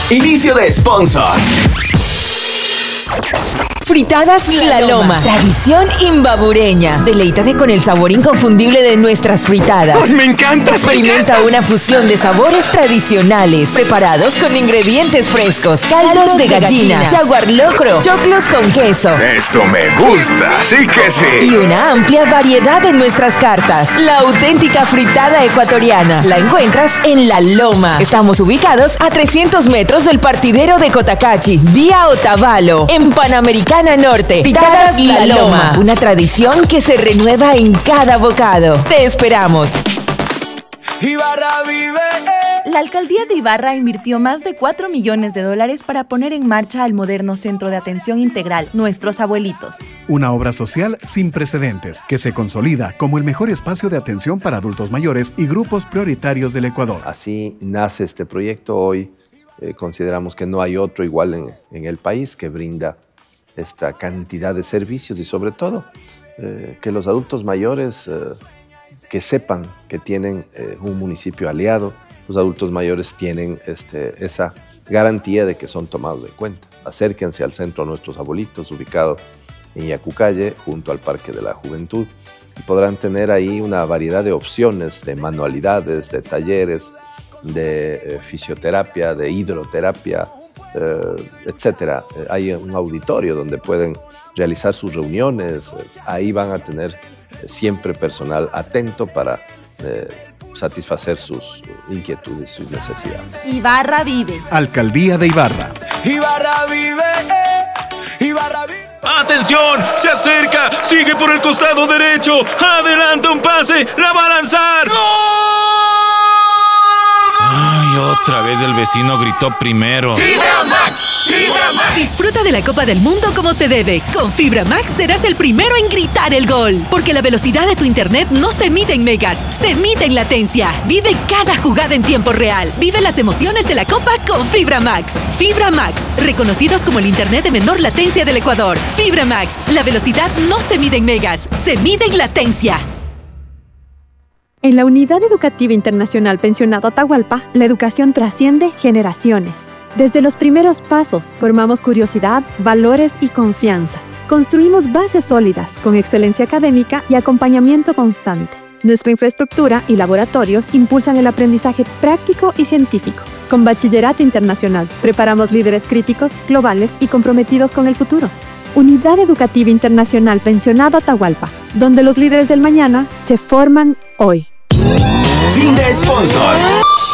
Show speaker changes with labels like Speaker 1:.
Speaker 1: Inicio de sponsor.
Speaker 2: Fritadas La Loma, tradición imbabureña. Deleítate con el sabor inconfundible de nuestras fritadas.
Speaker 3: ¡Ay, me encanta!
Speaker 2: Experimenta una fusión de sabores tradicionales, preparados con ingredientes frescos, caldos de gallina, jaguar locro, choclos con queso.
Speaker 3: Esto me gusta, sí que sí.
Speaker 2: Y una amplia variedad de nuestras cartas. La auténtica fritada ecuatoriana. La encuentras en La Loma. Estamos ubicados a 300 metros del partidero de Cotacachi, vía Otavalo, en Panamericana Norte. Fritadas La Loma. Una tradición que se renueva en cada bocado. Te esperamos.
Speaker 4: Ibarra vive.
Speaker 5: La alcaldía de Ibarra invirtió más de $4 millones para poner en marcha el moderno centro de atención integral Nuestros Abuelitos.
Speaker 6: Una obra social sin precedentes que se consolida como el mejor espacio de atención para adultos mayores y grupos prioritarios del Ecuador.
Speaker 7: Así nace este proyecto. Hoy consideramos que no hay otro igual en el país que brinda esta cantidad de servicios y sobre todo que los adultos mayores que sepan que tienen un municipio aliado. Los adultos mayores tienen esa garantía de que son tomados en cuenta. Acérquense al centro Nuestros Abuelitos, ubicado en Yacucalle, junto al Parque de la Juventud, y podrán tener ahí una variedad de opciones, de manualidades, de talleres, de fisioterapia, de hidroterapia, etcétera. Hay un auditorio donde pueden realizar sus reuniones. Ahí van a tener siempre personal atento para satisfacer sus inquietudes, sus necesidades.
Speaker 5: Ibarra vive.
Speaker 6: Alcaldía de Ibarra.
Speaker 4: Ibarra vive. Ibarra vive.
Speaker 8: ¡Atención! ¡Se acerca! ¡Sigue por el costado derecho! ¡Adelanta un pase! ¡La va a lanzar! ¡Gol! ¡Ay, otra vez el vecino gritó primero!
Speaker 9: ¡Fibra Max! ¡Fibra Max! Disfruta de la Copa del Mundo como se debe. Con Fibra Max serás el primero en gritar el gol. Porque la velocidad de tu internet no se mide en megas, se mide en latencia. Vive cada jugada en tiempo real. Vive las emociones de la Copa con Fibra Max. Fibra Max, reconocidos como el internet de menor latencia del Ecuador. Fibra Max, la velocidad no se mide en megas, se mide en latencia.
Speaker 10: En la Unidad Educativa Internacional Pensionado Atahualpa, la educación trasciende generaciones. Desde los primeros pasos, formamos curiosidad, valores y confianza. Construimos bases sólidas, con excelencia académica y acompañamiento constante. Nuestra infraestructura y laboratorios impulsan el aprendizaje práctico y científico. Con Bachillerato Internacional, preparamos líderes críticos, globales y comprometidos con el futuro. Unidad Educativa Internacional Pensionado Atahualpa, donde los líderes del mañana se forman hoy.
Speaker 1: Fin de sponsor.